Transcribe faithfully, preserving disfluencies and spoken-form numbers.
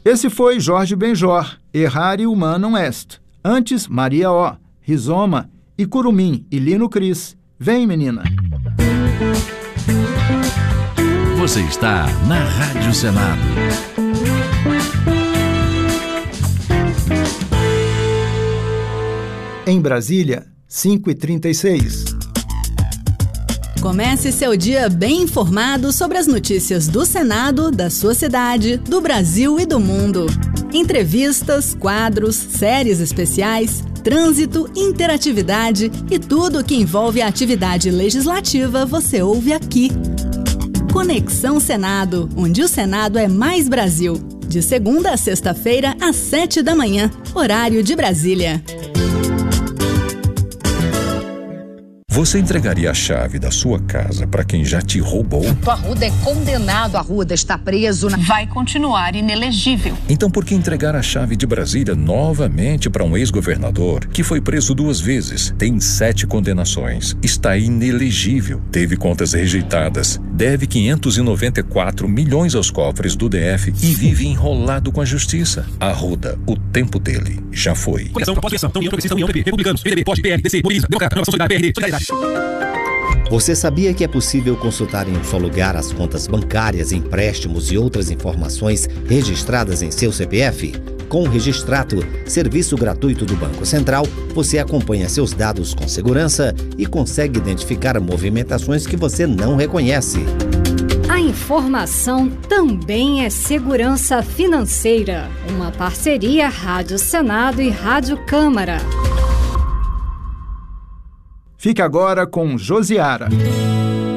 Esse foi Jorge Benjor, Errare Humanum Est. Antes, Maria O, Rizoma e Curumim e Lino Cris. Vem, menina. Você está na Rádio Senado. Em Brasília, cinco e trinta e seis. Comece seu dia bem informado sobre as notícias do Senado, da sua cidade, do Brasil e do mundo. Entrevistas, quadros, séries especiais, trânsito, interatividade e tudo o que envolve a atividade legislativa você ouve aqui. Conexão Senado, onde o Senado é mais Brasil. De segunda a sexta-feira, às sete da manhã, horário de Brasília. Você entregaria a chave da sua casa para quem já te roubou? O Arruda é condenado, Arruda está preso. Na... Vai continuar inelegível. Então por que entregar a chave de Brasília novamente para um ex-governador que foi preso duas vezes, tem sete condenações, está inelegível, teve contas rejeitadas, deve quinhentos e noventa e quatro milhões aos cofres do D F e vive enrolado com a justiça? Arruda, o tempo dele já foi. Conexão, pós-criação, União Progressista, União P P, Republicanos, P M D B, P O D, P L, D C, Mobiliza, Democrata, Renovação Solidária, P R D, Solidariedade. Você sabia que é possível consultar em um só lugar as contas bancárias, empréstimos e outras informações registradas em seu C P F? Com o Registrato, serviço gratuito do Banco Central, você acompanha seus dados com segurança e consegue identificar movimentações que você não reconhece. A informação também é segurança financeira. Uma parceria Rádio Senado e Rádio Câmara. Fique agora com Josiara.